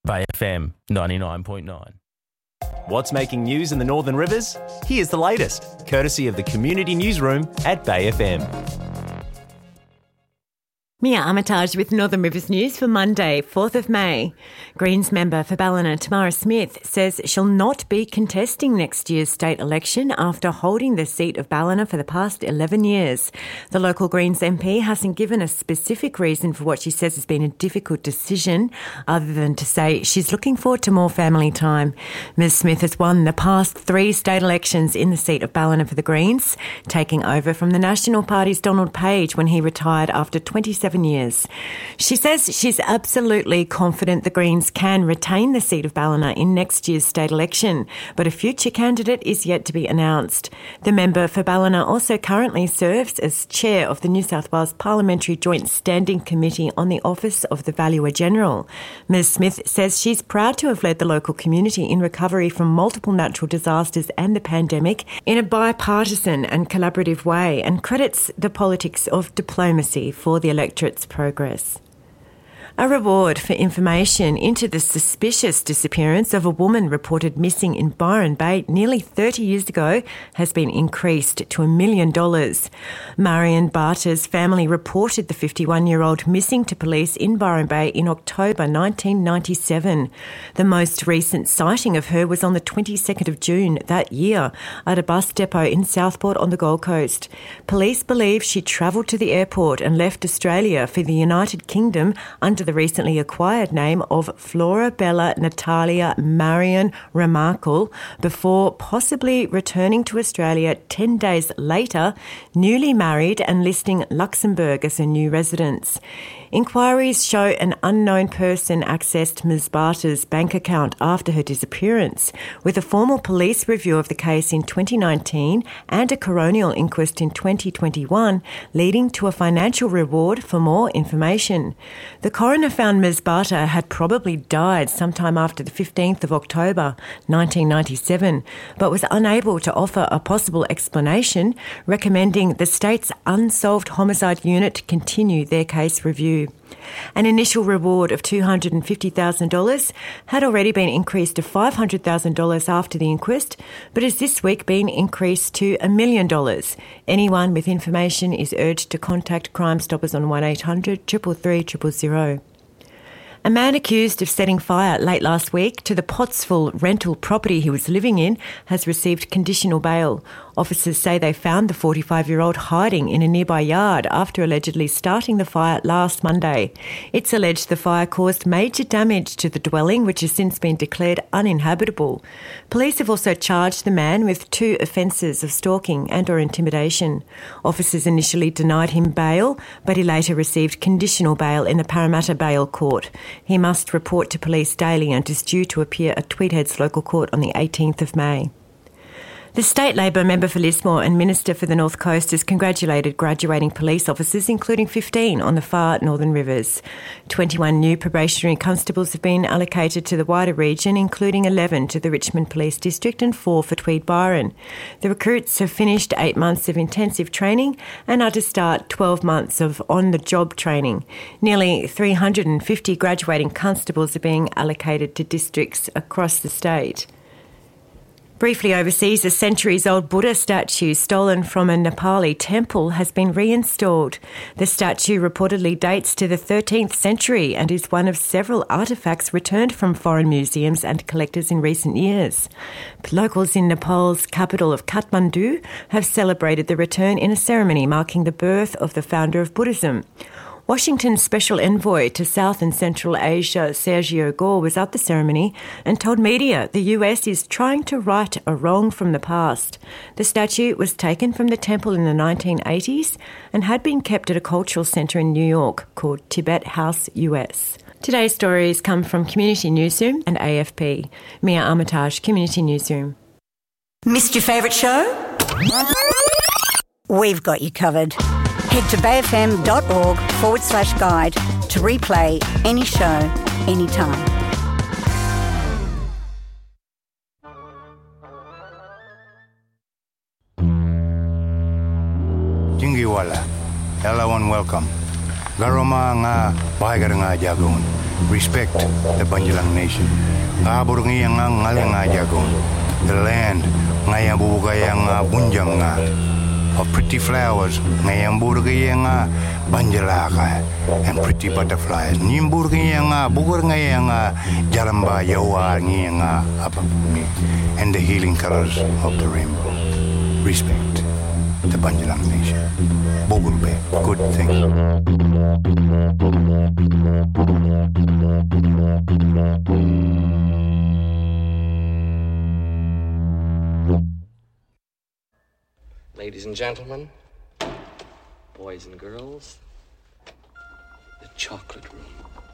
Bay FM 99.9. What's making news in the Northern Rivers? Here's the latest, courtesy of the Community Newsroom at Bay FM. Mia Armitage with Northern Rivers News for Monday, 4th of May. Greens member for Ballina, Tamara Smith, says she'll not be contesting next year's state election after holding the seat of Ballina for the past 11 years. The local Greens MP hasn't given a specific reason for what she says has been a difficult decision, other than to say she's looking forward to more family time. Ms Smith has won the past 3 state elections in the seat of Ballina for the Greens, taking over from the National Party's Donald Page when he retired after 27 years. She says she's absolutely confident the Greens can retain the seat of Ballina in next year's state election, but a future candidate is yet to be announced. The member for Ballina also currently serves as chair of the New South Wales Parliamentary Joint Standing Committee on the Office of the Valuer General. Ms Smith says she's proud to have led the local community in recovery from multiple natural disasters and the pandemic in a bipartisan and collaborative way, and credits the politics of diplomacy for the electorate's progress. A reward for information into the suspicious disappearance of a woman reported missing in Byron Bay nearly 30 years ago has been increased to $1 million. Marion Barter's family reported the 51-year-old missing to police in Byron Bay in October 1997. The most recent sighting of her was on the 22nd of June that year at a bus depot in Southport on the Gold Coast. Police believe she travelled to the airport and left Australia for the United Kingdom under the recently acquired name of Florabella Natalia Marion Remarkle before possibly returning to Australia 10 days later, newly married and listing Luxembourg as her new residence. Inquiries show an unknown person accessed Ms Barter's bank account after her disappearance, with a formal police review of the case in 2019 and a coronial inquest in 2021 leading to a financial reward for more information. The coroner found Ms Barter had probably died sometime after the 15th of October 1997, but was unable to offer a possible explanation, recommending the state's Unsolved Homicide Unit continue their case review. An initial reward of $250,000 had already been increased to $500,000 after the inquest, but has this week been increased to $1 million. Anyone with information is urged to contact Crime Stoppers on 1800 333 000. A man accused of setting fire late last week to the Pottsville rental property he was living in has received conditional bail. Officers say they found the 45-year-old hiding in a nearby yard after allegedly starting the fire last Monday. It's alleged the fire caused major damage to the dwelling, which has since been declared uninhabitable. Police have also charged the man with 2 offences of stalking and/or intimidation. Officers initially denied him bail, but he later received conditional bail in the Parramatta Bail Court. He must report to police daily and is due to appear at Tweedheads Local Court on the 18th of May. The State Labor member for Lismore and Minister for the North Coast has congratulated graduating police officers, including 15 on the far Northern Rivers. 21 new probationary constables have been allocated to the wider region, including 11 to the Richmond Police District and 4 for Tweed Byron. The recruits have finished 8 months of intensive training and are to start 12 months of on-the-job training. Nearly 350 graduating constables are being allocated to districts across the state. Briefly overseas, a centuries-old Buddha statue stolen from a Nepali temple has been reinstalled. The statue reportedly dates to the 13th century and is one of several artefacts returned from foreign museums and collectors in recent years. Locals in Nepal's capital of Kathmandu have celebrated the return in a ceremony marking the birth of the founder of Buddhism. Washington's Special Envoy to South and Central Asia, Sergio Gore, was at the ceremony and told media the US is trying to right a wrong from the past. The statue was taken from the temple in the 1980s and had been kept at a cultural centre in New York called Tibet House US. Today's stories come from Community Newsroom and AFP. Mia Armitage, Community Newsroom. Missed your favourite show? We've got you covered. Head to bayfm.org/guide to replay any show, anytime. Jingiwala, hello and welcome. Garoma nga bahagar nga jagun. Respect the Banjalang nation. Abur ngayang ngalang jagong. The land ngayang bubugayang bunjang of pretty flowers ngayang burgayang banjalaka and pretty butterflies. Nimburgayang bugur ngayang jalamba yawa ngayang and the healing colors of the rainbow. Respect the Banjalang nation. Bogulbe, good thing. Ladies and gentlemen, boys and girls, the chocolate room.